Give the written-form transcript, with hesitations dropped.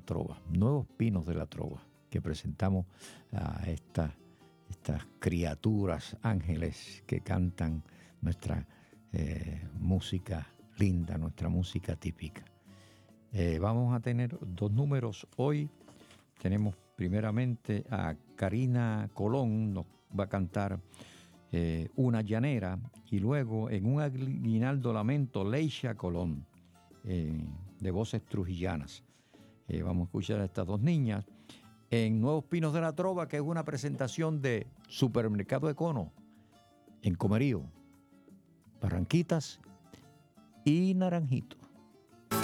Trova, Nuevos Pinos de la Trova, que presentamos a estas criaturas, ángeles que cantan nuestra música linda, nuestra música típica. Vamos a tener dos números hoy. Tenemos primeramente a Karina Colón, nos va a cantar Una Llanera, y luego en un aguinaldo lamento, Leisha Colón, de voces trujillanas. Vamos a escuchar a estas dos niñas en Nuevos Pinos de la Trova, que es una presentación de Supermercado Econo en Comerío, Barranquitas y Naranjito.